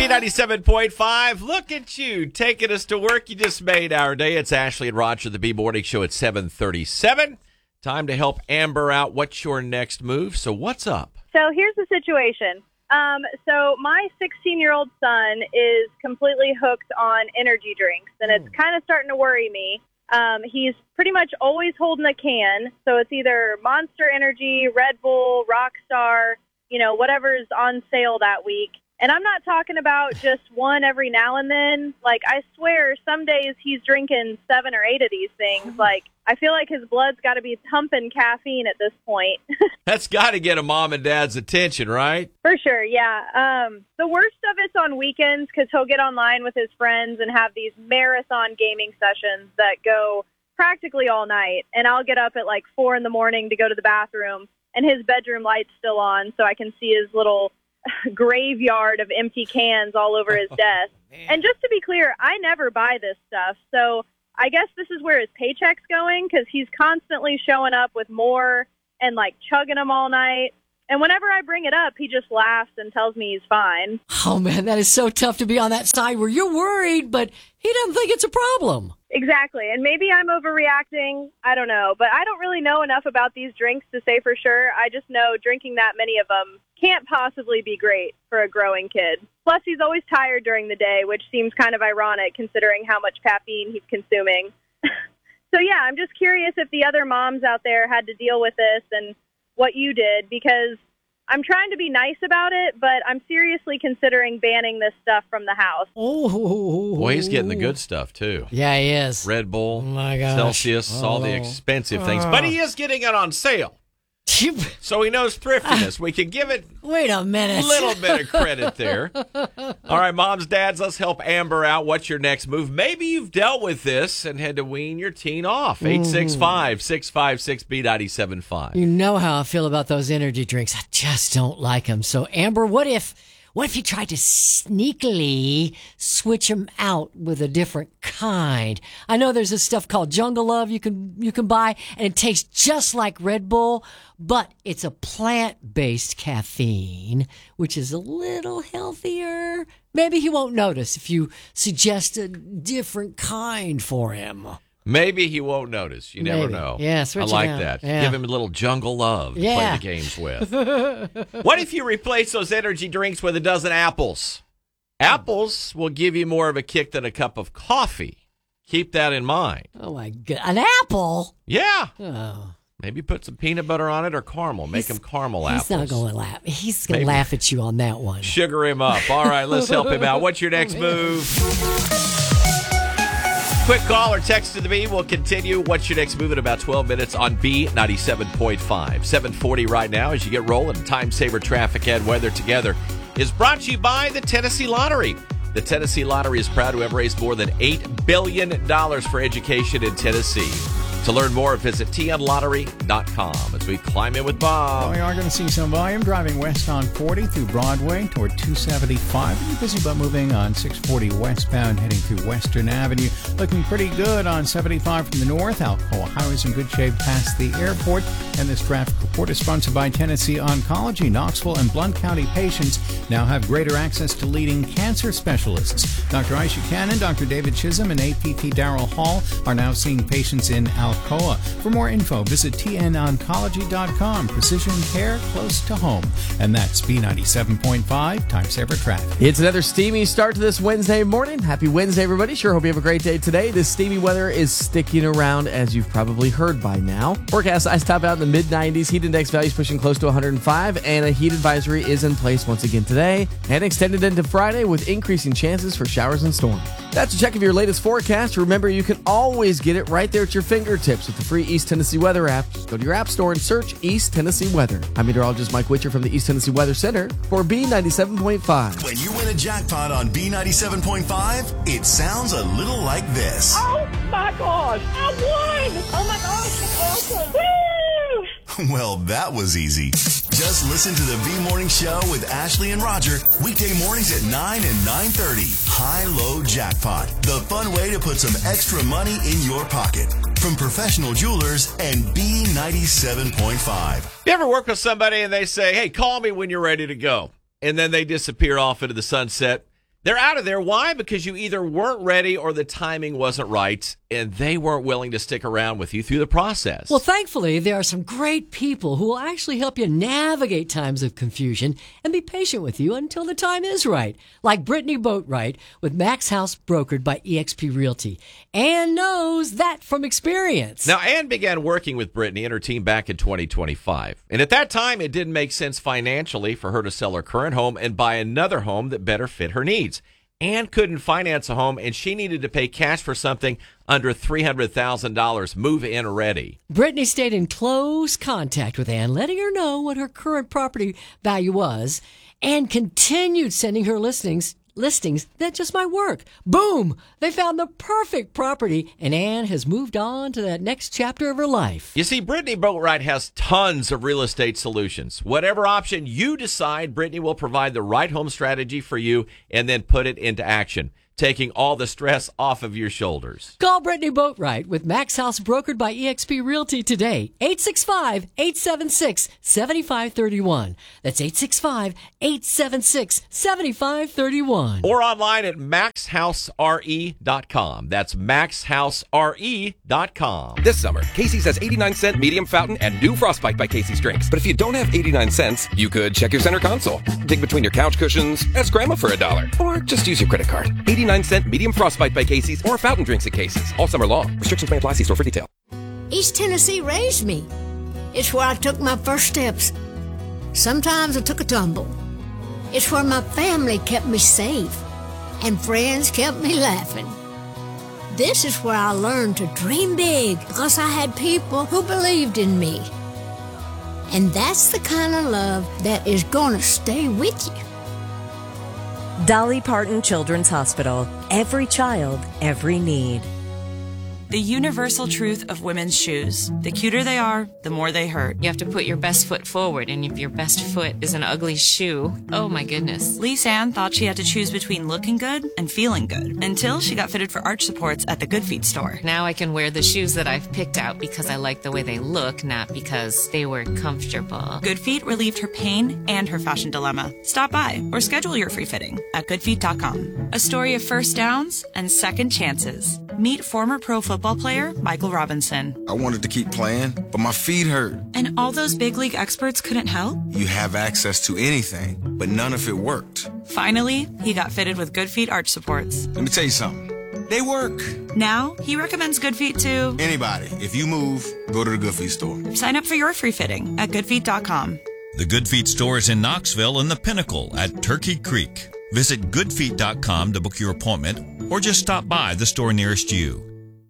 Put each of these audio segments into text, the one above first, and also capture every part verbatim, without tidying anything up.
B ninety-seven point five, look at you taking us to work. You just made our day. It's Ashley and Roger, the B Morning Show at seven thirty-seven. Time to help Amber out. What's your next move? So what's up? So here's the situation. Um, so my sixteen-year-old son is completely hooked on energy drinks, and it's kind of starting to worry me. Um, he's pretty much always holding a can, so it's either Monster Energy, Red Bull, Rockstar, you know, whatever's on sale that week. And I'm not talking about just one every now and then. Like, I swear, some days he's drinking seven or eight of these things. Like, I feel like his blood's got to be pumping caffeine at this point. That's got to get a mom and dad's attention, right? For sure, yeah. Um, the worst of it's on weekends because he'll get online with his friends and have these marathon gaming sessions that go practically all night. And I'll get up at like four in the morning to go to the bathroom, and his bedroom light's still on so I can see his little graveyard of empty cans all over his desk. Oh, and just to be clear, I never buy this stuff. So I guess this is where his paycheck's going because he's constantly showing up with more and like chugging them all night. And whenever I bring it up, he just laughs and tells me he's fine. Oh, man, that is so tough to be on that side where you're worried, but he doesn't think it's a problem. Exactly. And maybe I'm overreacting. I don't know. But I don't really know enough about these drinks to say for sure. I just know drinking that many of them can't possibly be great for a growing kid. Plus, he's always tired during the day, which seems kind of ironic considering how much caffeine he's consuming. So, yeah, I'm just curious if the other moms out there had to deal with this and what you did, because I'm trying to be nice about it, but I'm seriously considering banning this stuff from the house. Oh, Boy, he's getting the good stuff, too. Yeah, he is. Red Bull, Oh my gosh. Celsius, Oh. all the expensive things. But he is getting it on sale. So he knows thriftiness. We can give it Wait a minute. a little bit of credit there. All right, moms, dads, let's help Amber out. What's your next move? Maybe you've dealt with this and had to wean your teen off. eight six five, six five six, B nine seven five. You know how I feel about those energy drinks. I just don't like them. So, Amber, what if what if you tried to sneakily switch them out with a different kind? I know there's this stuff called Jungle Love you can you can buy, and it tastes just like Red Bull, but it's a plant-based caffeine, which is a little healthier. Maybe he won't notice if you suggest a different kind for him. Maybe he won't notice. You never Maybe. know. Yeah, I switch it like out. that. Yeah. Give him a little jungle love to Yeah. play the games with. What if you replace those energy drinks with a dozen apples? Apples will give you more of a kick than a cup of coffee. Keep that in mind. Oh, my God. An apple? Yeah. Oh. Maybe put some peanut butter on it or caramel. Make He's- them caramel He's apples. not going to laugh. He's going to Maybe. laugh at you on that one. Sugar him up. All right, let's help him out. What's your next move? Quick call or text to the B. We'll continue. What's your next move in about twelve minutes on B ninety-seven point five. seven forty right now as you get rolling. Time saver traffic and weather together is brought to you by the Tennessee Lottery. The Tennessee Lottery is proud to have raised more than eight billion dollars for education in Tennessee. To learn more, visit T N lottery dot com as we climb in with Bob. Well, we are going to see some volume driving west on forty through Broadway toward two seventy-five. You're busy but moving on six forty westbound heading through Western Avenue. Looking pretty good on seventy-five from the north. Alcoa Highway's in good shape past the airport. And this traffic report is sponsored by Tennessee Oncology. Knoxville and Blount County patients now have greater access to leading cancer specialists. Doctor Aisha Cannon, Doctor David Chisholm, and A P P Darrell Hall are now seeing patients in Alcoa. For more info, visit T N oncology dot com. Precision care close to home. And that's B ninety-seven point five, Time Saver Traffic. It's another steamy start to this Wednesday morning. Happy Wednesday, everybody. Sure hope you have a great day today. This steamy weather is sticking around, as you've probably heard by now. Forecast ice top out in the mid nineties. Heat index values pushing close to one hundred five, and a heat advisory is in place once again today and extended into Friday with increasing chances for showers and storms. That's a check of your latest forecast. Remember, you can always get it right there at your fingertips with the free East Tennessee Weather app. Just go to your app store and search East Tennessee Weather. I'm meteorologist Mike Witcher from the East Tennessee Weather Center for B ninety-seven point five. When you win a jackpot on B ninety-seven point five, it sounds a little like this. Oh my gosh, I won! Oh my gosh, that's awesome! Woo! Well, that was easy. Just listen to the B Morning Show with Ashley and Roger, weekday mornings at nine and nine thirty. High-Low Jackpot, the fun way to put some extra money in your pocket. From professional jewelers and B ninety-seven point five. You ever work with somebody and they say, hey, call me when you're ready to go, and then they disappear off into the sunset? They're out of there. Why? Because you either weren't ready or the timing wasn't right, and they weren't willing to stick around with you through the process. Well, thankfully, there are some great people who will actually help you navigate times of confusion and be patient with you until the time is right. Like Brittany Boatwright with Max House, brokered by eXp Realty. Ann knows that from experience. Now, Ann began working with Brittany and her team back in twenty twenty-five. And at that time, it didn't make sense financially for her to sell her current home and buy another home that better fit her needs. Ann couldn't finance a home, and she needed to pay cash for something under three hundred thousand dollars, move-in ready. Brittany stayed in close contact with Ann, letting her know what her current property value was, and continued sending her listings listings that just might work. Boom! They found the perfect property, and Ann has moved on to that next chapter of her life. You see, Brittany Boatwright has tons of real estate solutions. Whatever option you decide, Brittany will provide the right home strategy for you and then put it into action, taking all the stress off of your shoulders. Call Brittany Boatwright with Max House, brokered by eXp Realty today. eight six five, eight seven six, seven five three one. That's eight six five, eight seven six, seven five three one. Or online at max house r e dot com. That's max house r e dot com. This summer, Casey's has eighty-nine cent medium fountain and new Frostbite by Casey's drinks. But if you don't have eighty-nine cents, you could check your center console, dig between your couch cushions, ask grandma for a dollar, or just use your credit card. eighty-nine cent medium Frostbite by Casey's or fountain drinks at Casey's all summer long. Restrictions may apply. See store for detail. East Tennessee raised me. It's where I took my first steps. Sometimes I took a tumble. It's where my family kept me safe and friends kept me laughing. This is where I learned to dream big because I had people who believed in me. And that's the kind of love that is gonna stay with you. Dolly Parton Children's Hospital. Every child, every need. The universal truth of women's shoes. The cuter they are, the more they hurt. You have to put your best foot forward, and if your best foot is an ugly shoe, oh my goodness. Lise Ann thought she had to choose between looking good and feeling good until she got fitted for arch supports at the Good Feet store. Now I can wear the shoes that I've picked out because I like the way they look, not because they were comfortable. Good Feet relieved her pain and her fashion dilemma. Stop by or schedule your free fitting at good feet dot com. A story of first downs and second chances. Meet former pro football player Michael Robinson. I wanted to keep playing, but my feet hurt. And all those big league experts couldn't help? You have access to anything, but none of it worked. Finally, he got fitted with Good Feet arch supports. Let me tell you something. They work. Now, he recommends Good Feet to anybody. If you move, go to the Good Feet store. Sign up for your free fitting at good feet dot com. The Good Feet store is in Knoxville and the Pinnacle at Turkey Creek. Visit good feet dot com to book your appointment or just stop by the store nearest you.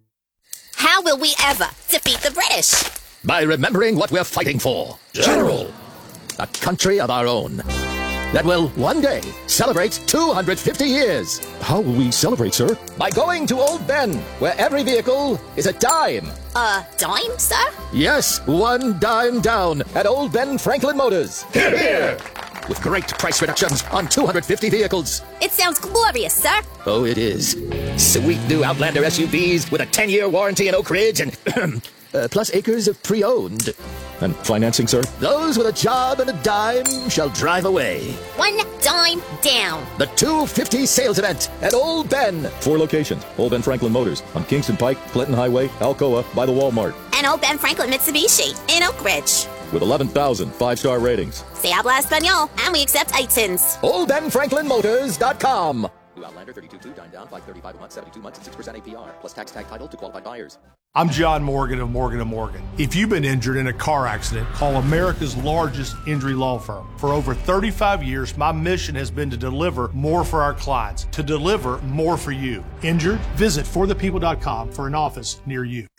How will we ever defeat the British? By remembering what we're fighting for. General! A country of our own. That will one day celebrate two hundred fifty years. How will we celebrate, sir? By going to Old Ben, where every vehicle is a dime. A dime, sir? Yes, one dime down at Old Ben Franklin Motors. Hear, hear! With great price reductions on two hundred fifty vehicles. It sounds glorious, sir. Oh, it is. Sweet new Outlander S U Vs with a ten-year warranty in Oak Ridge and uh, plus acres of pre-owned. And financing, sir? Those with a job and a dime shall drive away. One dime down. The two fifty sales event at Old Ben. Four locations. Old Ben Franklin Motors on Kingston Pike, Clinton Highway, Alcoa, by the Walmart. And Old Ben Franklin Mitsubishi in Oak Ridge. With eleven thousand five-star ratings. Se habla español, and we accept I T I Ns. Old Ben Franklin Motors dot com. New Outlander thirty-two two, dime down, five thirty-five a month, seventy-two months, and six percent A P R. Plus tax tag title to qualified buyers. I'm John Morgan of Morgan and Morgan. If you've been injured in a car accident, call America's largest injury law firm. For over thirty-five years, my mission has been to deliver more for our clients, to deliver more for you. Injured? Visit for the people dot com for an office near you.